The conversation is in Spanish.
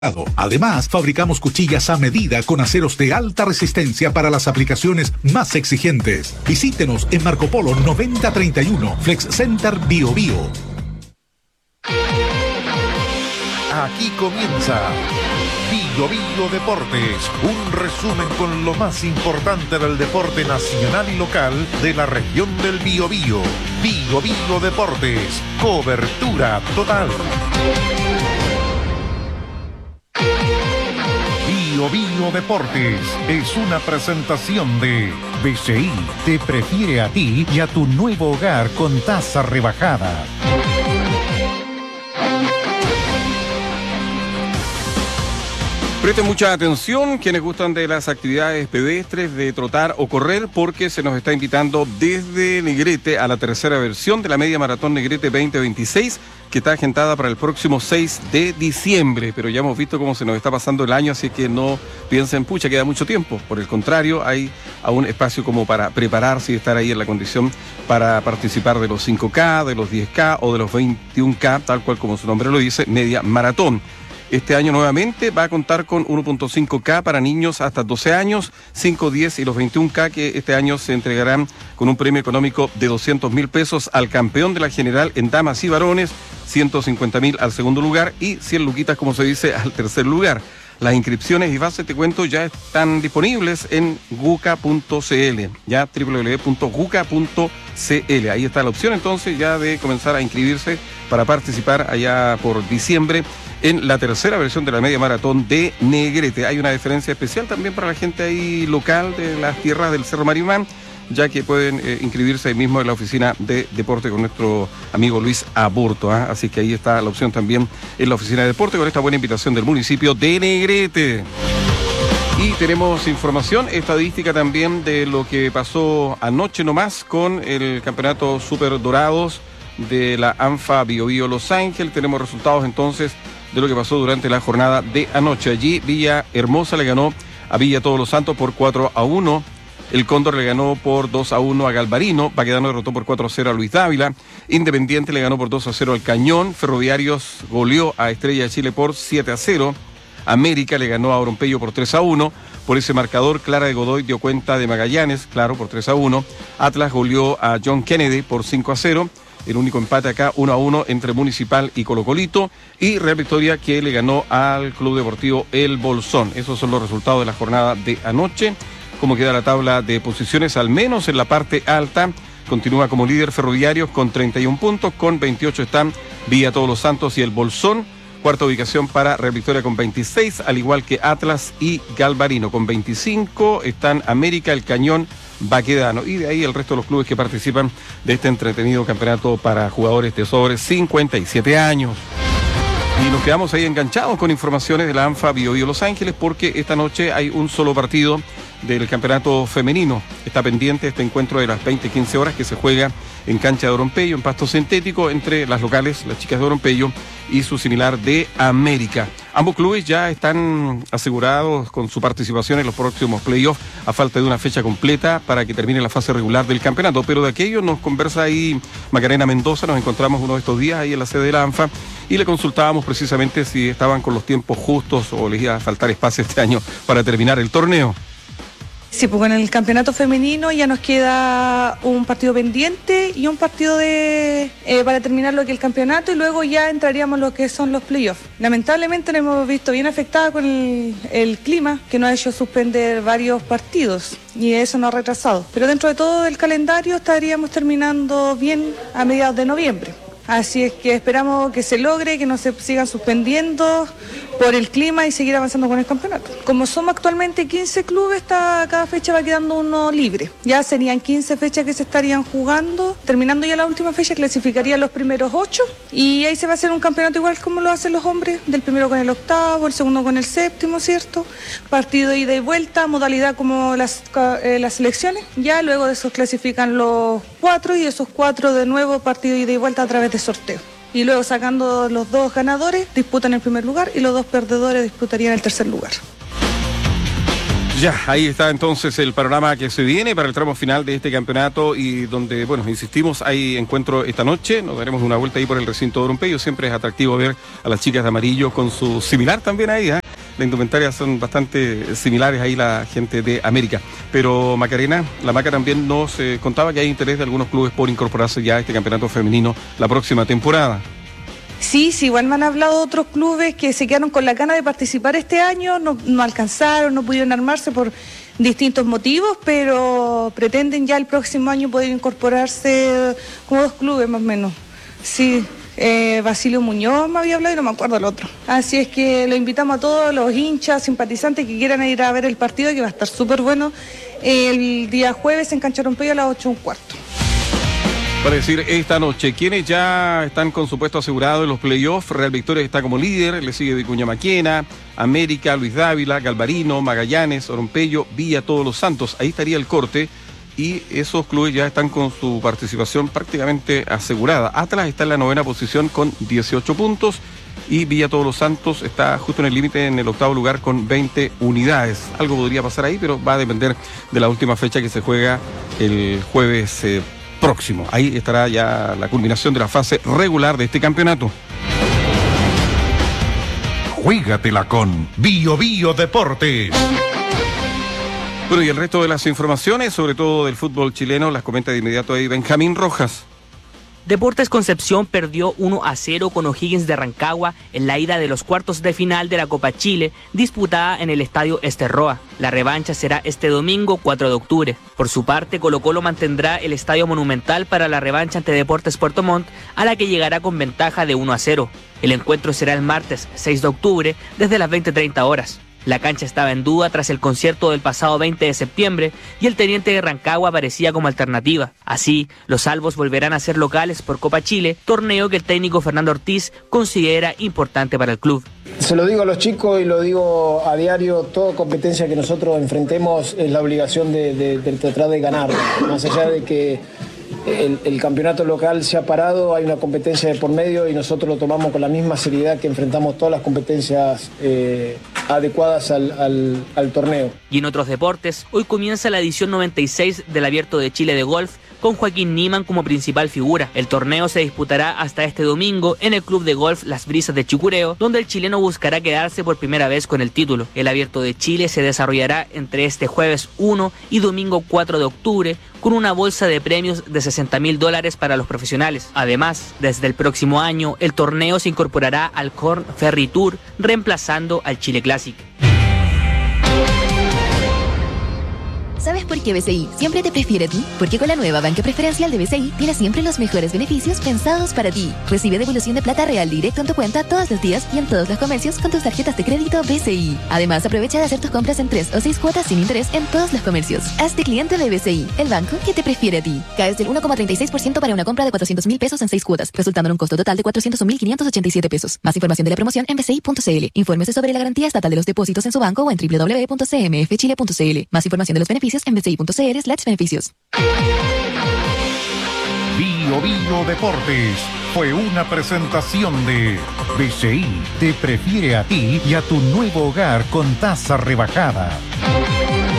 Además, fabricamos cuchillas a medida con aceros de alta resistencia para las aplicaciones más exigentes. Visítenos en Marco Polo 9031, Flex Center Bio Bio. Aquí comienza Bio Bio Deportes, un resumen con lo más importante del deporte nacional y local de la región del Biobío. Bio Bio Deportes, cobertura total. Bio Bio Deportes es una presentación de BCI. Te prefiere a ti y a tu nuevo hogar con tasa rebajada. Presten mucha atención quienes gustan de las actividades pedestres, de trotar o correr, porque se nos está invitando desde Negrete a la tercera versión de la Media Maratón Negrete 2026, que está agendada para el próximo 6 de diciembre. Pero ya hemos visto cómo se nos está pasando el año, así que no piensen, pucha, queda mucho tiempo. Por el contrario, hay aún espacio como para prepararse y estar ahí en la condición para participar de los 5K, de los 10K o de los 21K, tal cual como su nombre lo dice, Media Maratón. Este año nuevamente va a contar con 1.5K para niños hasta 12 años, 5, 10 y los 21K, que este año se entregarán con un premio económico de 200.000 pesos al campeón de la general en damas y varones, 150.000 al segundo lugar y 100 luquitas, como se dice, al tercer lugar. Las inscripciones y bases, te cuento, ya están disponibles en guca.cl, ya www.guca.cl. Ahí está la opción entonces ya de comenzar a inscribirse para participar allá por diciembre en la tercera versión de la Media Maratón de Negrete. Hay una diferencia especial también para la gente ahí local de las tierras del Cerro Marimán, ya que pueden inscribirse ahí mismo en la oficina de deporte con nuestro amigo Luis Aburto, ¿eh? Así que ahí está la opción también en la oficina de deporte con esta buena invitación del municipio de Negrete. Y tenemos información estadística también de lo que pasó anoche nomás con el campeonato Super Dorados de la ANFA Bio Bio Los Ángeles. Tenemos resultados entonces de lo que pasó durante la jornada de anoche. Allí Villa Hermosa le ganó a Villa Todos los Santos por 4-1. El Cóndor le ganó por 2-1 a Galvarino. Baquedano derrotó por 4-0 a Luis Dávila. Independiente le ganó por 2-0 al Cañón. Ferroviarios goleó a Estrella de Chile por 7-0. América le ganó a Orompeyo por 3-1. Por ese marcador, Clara de Godoy dio cuenta de Magallanes, claro, por 3-1. Atlas goleó a John Kennedy por 5-0. El único empate acá, 1-1 entre Municipal y Colo-Colito. Y Real Victoria, que le ganó al Club Deportivo El Bolsón. Esos son los resultados de la jornada de anoche. Cómo queda la tabla de posiciones, al menos en la parte alta. Continúa como líder Ferroviarios con 31 puntos. Con 28 están Villa Todos los Santos y El Bolsón. Cuarta ubicación para Real Victoria con 26, al igual que Atlas y Galvarino. Con 25 están América, El Cañón, Baquedano. Y de ahí el resto de los clubes que participan de este entretenido campeonato para jugadores de sobre 57 años. Y nos quedamos ahí enganchados con informaciones de la ANFA Bio Bio Los Ángeles, porque esta noche hay un solo partido del campeonato femenino. Está pendiente este encuentro de las 20:15 horas que se juega en cancha de Orompeyo, en pasto sintético, entre las locales, las chicas de Orompeyo, y su similar de América. Ambos clubes ya están asegurados con su participación en los próximos playoffs, a falta de una fecha completa para que termine la fase regular del campeonato. Pero de aquello nos conversa ahí Macarena Mendoza. Nos encontramos uno de estos días ahí en la sede de la ANFA y le consultábamos precisamente si estaban con los tiempos justos o les iba a faltar espacio este año para terminar el torneo. Sí, pues en el campeonato femenino ya nos queda un partido pendiente y un partido para terminar lo que es el campeonato, y luego ya entraríamos lo que son los playoffs. Lamentablemente nos hemos visto bien afectada con el clima, que nos ha hecho suspender varios partidos y eso nos ha retrasado. Pero dentro de todo el calendario estaríamos terminando bien a mediados de noviembre. Así es que esperamos que se logre, que no se sigan suspendiendo por el clima y seguir avanzando con el campeonato. Como somos actualmente 15 clubes, cada fecha va quedando uno libre. Ya serían 15 fechas que se estarían jugando. Terminando ya la última fecha, clasificarían los primeros 8 y ahí se va a hacer un campeonato igual como lo hacen los hombres, del primero con el octavo, el segundo con el séptimo, ¿cierto? Partido ida y vuelta, modalidad como las selecciones. Ya luego de eso clasifican los 4 y esos 4 de nuevo partido ida y vuelta a través de sorteo. Y luego sacando los 2 ganadores disputan el primer lugar y los 2 perdedores disputarían el tercer lugar. Ya, ahí está entonces el panorama que se viene para el tramo final de este campeonato y donde, bueno, insistimos, hay encuentro esta noche, nos daremos una vuelta ahí por el recinto de Orumpeyo, siempre es atractivo ver a las chicas de amarillo con su similar también ahí, ¿eh? La indumentaria son bastante similares ahí la gente de América, pero Macarena, la Maca también nos contaba que hay interés de algunos clubes por incorporarse ya a este campeonato femenino la próxima temporada. Sí, igual me han hablado otros clubes que se quedaron con la gana de participar este año, no alcanzaron, no pudieron armarse por distintos motivos, pero pretenden ya el próximo año poder incorporarse como 2 clubes más o menos. Sí, Basilio Muñoz me había hablado y no me acuerdo el otro. Así es que lo invitamos a todos los hinchas, simpatizantes que quieran ir a ver el partido, que va a estar súper bueno, el día jueves en Cancha Orumpeyo a las 8:15. Para decir, esta noche, quienes ya están con su puesto asegurado en los playoffs, Real Victoria está como líder, le sigue Vicuña Maquena, América, Luis Dávila, Galvarino, Magallanes, Orumpeyo, Villa Todos los Santos, ahí estaría el corte y esos clubes ya están con su participación prácticamente asegurada. Atlas está en la 9ª posición con 18 puntos y Villa Todos los Santos está justo en el límite en el 8º lugar con 20 unidades. Algo podría pasar ahí, pero va a depender de la última fecha que se juega el jueves próximo. Ahí estará ya la culminación de la fase regular de este campeonato. Juégatela con Bio Bio Deportes. Bueno, y el resto de las informaciones, sobre todo del fútbol chileno, las comenta de inmediato ahí Benjamín Rojas. Deportes Concepción perdió 1-0 con O'Higgins de Rancagua en la ida de los cuartos de final de la Copa Chile, disputada en el Estadio Esterroa. La revancha será este domingo 4 de octubre. Por su parte, Colo-Colo mantendrá el Estadio Monumental para la revancha ante Deportes Puerto Montt, a la que llegará con ventaja de 1-0. El encuentro será el martes 6 de octubre desde las 20:30 horas. La cancha estaba en duda tras el concierto del pasado 20 de septiembre y el Teniente de Rancagua aparecía como alternativa. Así, los albos volverán a ser locales por Copa Chile, torneo que el técnico Fernando Ortiz considera importante para el club. Se lo digo a los chicos y lo digo a diario, toda competencia que nosotros enfrentemos es la obligación de tratar de ganar. Más allá de que el campeonato local se ha parado, hay una competencia de por medio y nosotros lo tomamos con la misma seriedad que enfrentamos todas las competencias adecuadas al torneo. Y en otros deportes, hoy comienza la edición 96 del Abierto de Chile de golf, con Joaquín Niemann como principal figura. El torneo se disputará hasta este domingo en el Club de Golf Las Brisas de Chicureo, donde el chileno buscará quedarse por primera vez con el título. El Abierto de Chile se desarrollará entre este jueves 1 y domingo 4 de octubre, con una bolsa de premios de $60,000 para los profesionales. Además, desde el próximo año, el torneo se incorporará al Korn Ferry Tour, reemplazando al Chile Classic. ¿Sabes por qué BCI siempre te prefiere a ti? Porque con la nueva banca preferencial de BCI tienes siempre los mejores beneficios pensados para ti. Recibe devolución de plata real directo en tu cuenta todos los días y en todos los comercios con tus tarjetas de crédito BCI. Además, aprovecha de hacer tus compras en 3 o 6 cuotas sin interés en todos los comercios. Hazte cliente de BCI, el banco que te prefiere a ti. Caes del 1,36% para una compra de $400,000 en 6 cuotas, resultando en un costo total de $401,587. Más información de la promoción en bci.cl. Infórmese sobre la garantía estatal de los depósitos en su banco o en www.cmfchile.cl. Más información de los beneficios en bci.cl/beneficios. Bio Bio Deportes fue una presentación de BCI. Te prefiere a ti y a tu nuevo hogar con tasa rebajada.